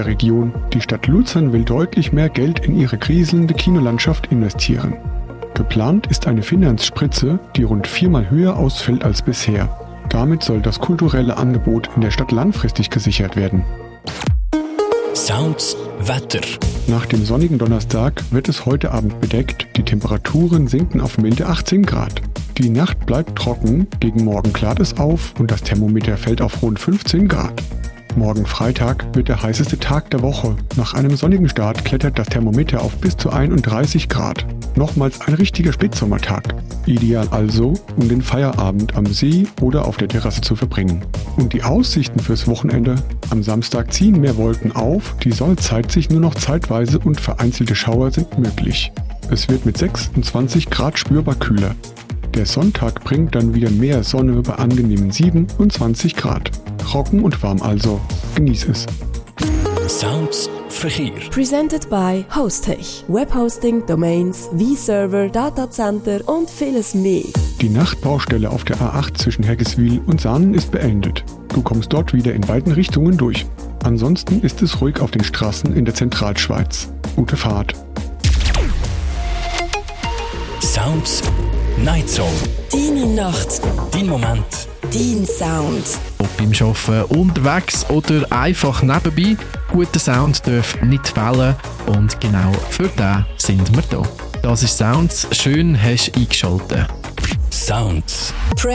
Region. Die Stadt Luzern will deutlich mehr Geld in ihre kriselnde Kinolandschaft investieren. Geplant ist eine Finanzspritze, die rund 4-mal höher ausfällt als bisher. Damit soll das kulturelle Angebot in der Stadt langfristig gesichert werden. Sounds Wetter. Nach dem sonnigen Donnerstag wird es heute Abend bedeckt. Die Temperaturen sinken auf milde 18 Grad. Die Nacht bleibt trocken, gegen morgen klart es auf und das Thermometer fällt auf rund 15 Grad. Morgen Freitag wird der heißeste Tag der Woche. Nach einem sonnigen Start klettert das Thermometer auf bis zu 31 Grad. Nochmals ein richtiger Spätsommertag. Ideal also, um den Feierabend am See oder auf der Terrasse zu verbringen. Und die Aussichten fürs Wochenende? Am Samstag ziehen mehr Wolken auf, die Sonne zeigt sich nur noch zeitweise und vereinzelte Schauer sind möglich. Es wird mit 26 Grad spürbar kühler. Der Sonntag bringt dann wieder mehr Sonne bei angenehmen 27 Grad. Trocken und warm also. Genieß es. Sounds Verkehr. Presented by Hostech. Webhosting, Domains, V-Server, Datacenter und vieles mehr. Die Nachtbaustelle auf der A8 zwischen Heggeswil und Saanen ist beendet. Du kommst dort wieder in beiden Richtungen durch. Ansonsten ist es ruhig auf den Straßen in der Zentralschweiz. Gute Fahrt. Sounds Night Zone. Deine Nacht. Dein Moment. Dein Sound. Ob beim Arbeiten, unterwegs oder einfach nebenbei, guter Sound darf nicht fehlen und genau für den sind wir da. Das ist Sounds. Schön hast du eingeschaltet. Sounds.